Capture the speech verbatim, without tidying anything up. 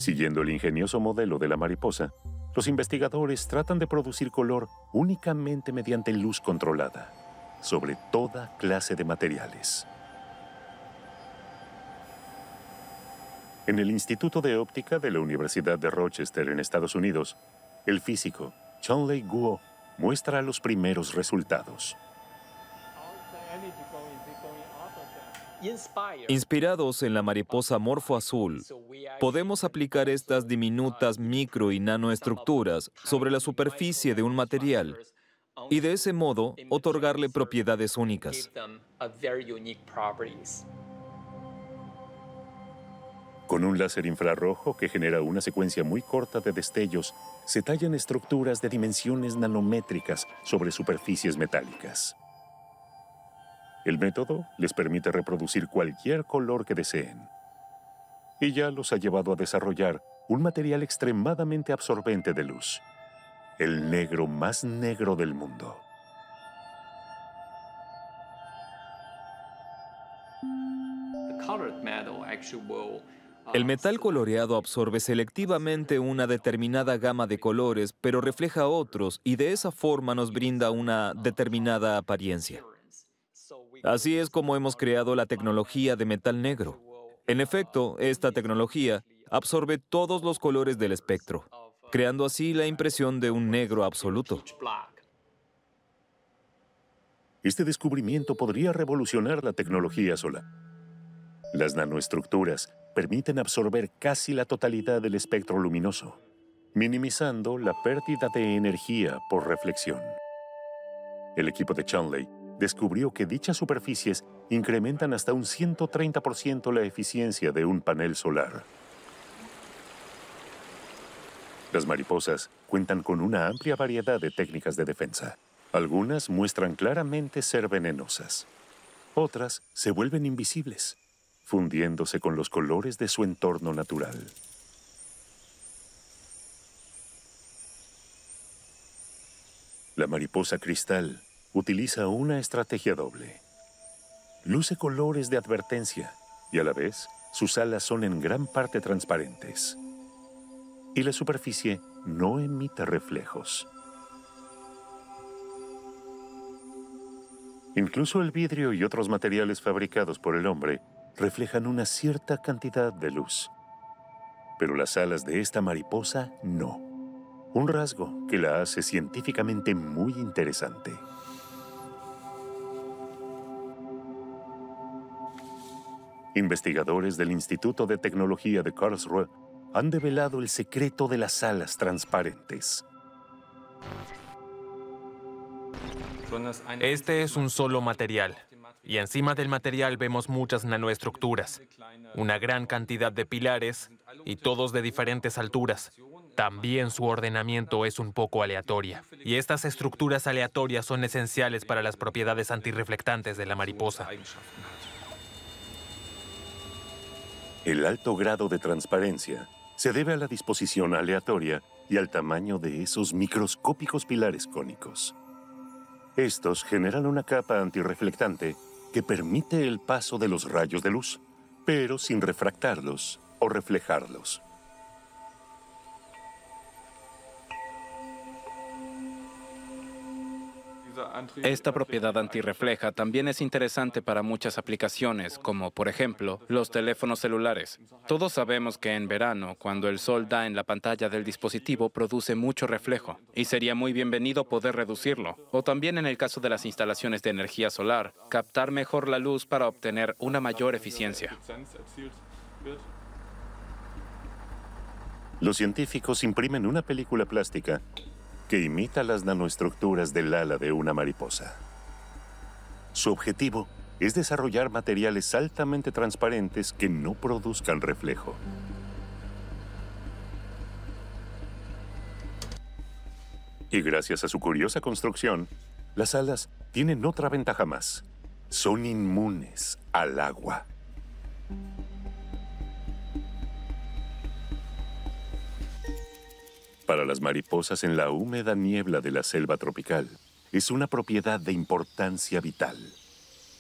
Siguiendo el ingenioso modelo de la mariposa, los investigadores tratan de producir color únicamente mediante luz controlada, sobre toda clase de materiales. En el Instituto de Óptica de la Universidad de Rochester, en Estados Unidos, el físico Chun-Lei Guo muestra los primeros resultados. Inspirados en la mariposa morfo azul, podemos aplicar estas diminutas micro y nanoestructuras sobre la superficie de un material y de ese modo otorgarle propiedades únicas. Con un láser infrarrojo que genera una secuencia muy corta de destellos, se tallan estructuras de dimensiones nanométricas sobre superficies metálicas. El método les permite reproducir cualquier color que deseen. Y ya los ha llevado a desarrollar un material extremadamente absorbente de luz, el negro más negro del mundo. El metal coloreado absorbe selectivamente una determinada gama de colores, pero refleja otros y de esa forma nos brinda una determinada apariencia. Así es como hemos creado la tecnología de metal negro. En efecto, esta tecnología absorbe todos los colores del espectro, creando así la impresión de un negro absoluto. Este descubrimiento podría revolucionar la tecnología solar. Las nanoestructuras permiten absorber casi la totalidad del espectro luminoso, minimizando la pérdida de energía por reflexión. El equipo de Chun-Lei descubrió que dichas superficies incrementan hasta un ciento treinta por ciento la eficiencia de un panel solar. Las mariposas cuentan con una amplia variedad de técnicas de defensa. Algunas muestran claramente ser venenosas. Otras se vuelven invisibles, fundiéndose con los colores de su entorno natural. La mariposa cristal utiliza una estrategia doble. Luce colores de advertencia y a la vez sus alas son en gran parte transparentes. Y la superficie no emite reflejos. Incluso el vidrio y otros materiales fabricados por el hombre reflejan una cierta cantidad de luz. Pero las alas de esta mariposa no. Un rasgo que la hace científicamente muy interesante. Investigadores del Instituto de Tecnología de Karlsruhe han develado el secreto de las alas transparentes. Este es un solo material, y encima del material vemos muchas nanoestructuras, una gran cantidad de pilares, y todos de diferentes alturas. También su ordenamiento es un poco aleatoria, y estas estructuras aleatorias son esenciales para las propiedades antirreflectantes de la mariposa. El alto grado de transparencia se debe a la disposición aleatoria y al tamaño de esos microscópicos pilares cónicos. Estos generan una capa antirreflectante que permite el paso de los rayos de luz, pero sin refractarlos o reflejarlos. Esta propiedad antirrefleja también es interesante para muchas aplicaciones, como por ejemplo, los teléfonos celulares. Todos sabemos que en verano, cuando el sol da en la pantalla del dispositivo, produce mucho reflejo, y sería muy bienvenido poder reducirlo. O también en el caso de las instalaciones de energía solar, captar mejor la luz para obtener una mayor eficiencia. Los científicos imprimen una película plástica que imita las nanoestructuras del ala de una mariposa. Su objetivo es desarrollar materiales altamente transparentes que no produzcan reflejo. Y gracias a su curiosa construcción, las alas tienen otra ventaja más. Son inmunes al agua. Para las mariposas en la húmeda niebla de la selva tropical, es una propiedad de importancia vital.